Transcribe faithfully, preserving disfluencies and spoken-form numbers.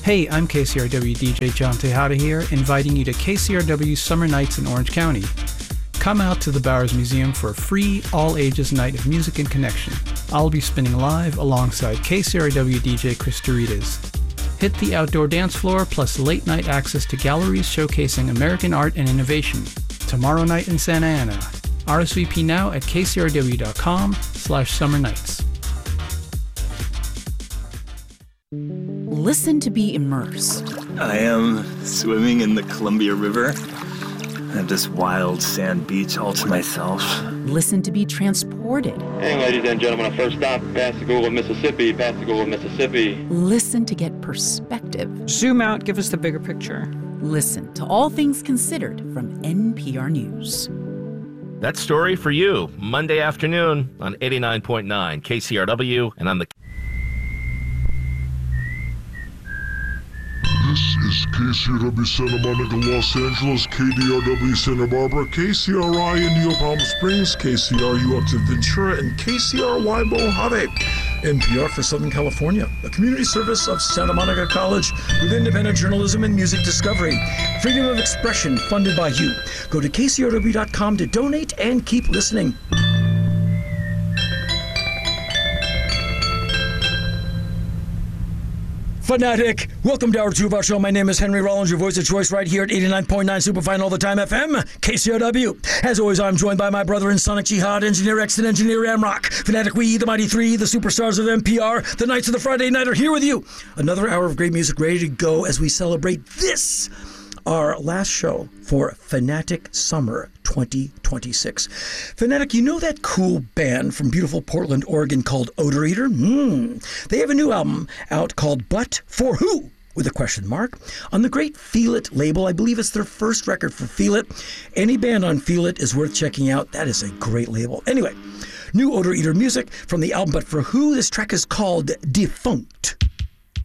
Hey, I'm K C R W D J John Tejada here, inviting you to K C R W Summer Nights in Orange County. Come out to the Bowers Museum for a free, all-ages night of music and connection. I'll be spinning live alongside K C R W D J Chris Doritas. Hit the outdoor dance floor, plus late-night access to galleries showcasing American art and innovation. Tomorrow night in Santa Ana. R S V P now at kcrw.com slash summer nights. Listen to be immersed. I am swimming in the Columbia River. I have this wild sand beach all to myself. Listen to be transported. Hey, ladies and gentlemen, our first stop, Pascagoula, Mississippi, Pascagoula, Mississippi. Listen to get perspective. Zoom out, give us the bigger picture. Listen to All Things Considered from N P R News. That story for you, Monday afternoon on eighty-nine point nine K C R W and on the... This is K C R W Santa Monica, Los Angeles, K D R W Santa Barbara, K C R I Indio Palm Springs, K C R U up to Ventura, and K C R Y Mojave. N P R for Southern California, a community service of Santa Monica College with independent journalism and music discovery. Freedom of expression funded by you. Go to K C R W dot com to donate and keep listening. Fanatic, welcome to hour two of our show. My name is Henry Rollins, your voice of choice right here at eighty-nine point nine Superfine All the Time F M, K C R W. As always, I'm joined by my brother in Sonic Jihad, Engineer X and Engineer Amrock. Fanatic, we, the Mighty Three, the superstars of N P R, the Knights of the Friday Night are here with you. Another hour of great music ready to go as we celebrate this, our last show for Fanatic Summer twenty twenty-six. Fanatic, you know that cool band from beautiful Portland, Oregon called Odor Eater? Hmm. They have a new album out called But For Who? With a question mark. On the great Feel It label. I believe it's their first record for Feel It. Any band on Feel It is worth checking out. That is a great label. Anyway, new Odor Eater music from the album But For Who? This track is called Defunct.